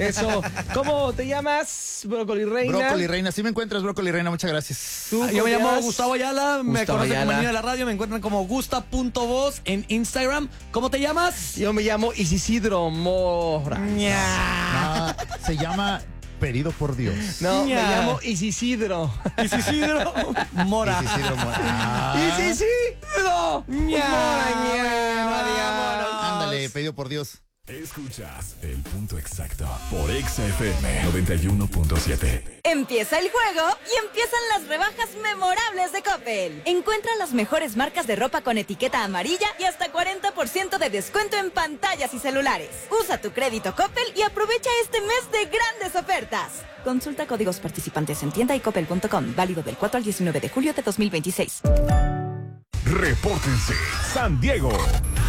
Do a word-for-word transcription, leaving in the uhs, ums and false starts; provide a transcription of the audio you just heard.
Eso. ¿Cómo te llamas, Brócoli Reina? Brócoli Reina, sí me encuentras, Brócoli Reina, muchas gracias. ¿Tú, Yo me llamo llamas? Gustavo Ayala, me Gustavo conocen como Ayala. el niño de la radio, me encuentran como gusta.voz en Instagram. ¿Cómo te llamas? Yo me llamo Isidro Mora. Ah, se llama Pedido por Dios. No, Ña. me llamo Isidro. Isidro Mora. Isidro Mora. Ah, Isidro Ña. Mora, ña. Vámonos. ándale, Pedido por Dios. Escuchas el punto exacto por Exa F M noventa y uno punto siete. Empieza el juego y empiezan las rebajas memorables de Coppel. Encuentra las mejores marcas de ropa con etiqueta amarilla y hasta cuarenta por ciento de descuento en pantallas y celulares. Usa tu crédito Coppel y aprovecha este mes de grandes ofertas. Consulta códigos participantes en tienda y coppel punto com. Válido del cuatro al diecinueve de julio de dos mil veintiséis. Repórtense, San Diego.